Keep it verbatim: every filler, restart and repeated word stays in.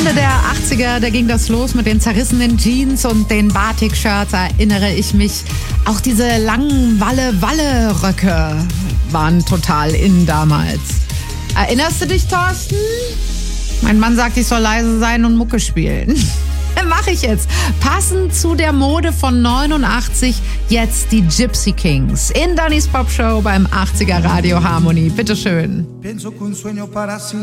Ende der achtziger, da ging das los mit den zerrissenen Jeans und den Batik-Shirts, erinnere ich mich. Auch diese langen Walle-Walle-Röcke waren total in damals. Erinnerst du dich, Thorsten? Mein Mann sagt, ich soll leise sein und Mucke spielen. Mache ich jetzt. Passend zu der Mode von neunundachtzig, jetzt die Gypsy Kings. In Dannys Pop Show beim achtziger Radio Harmonie. Bitteschön.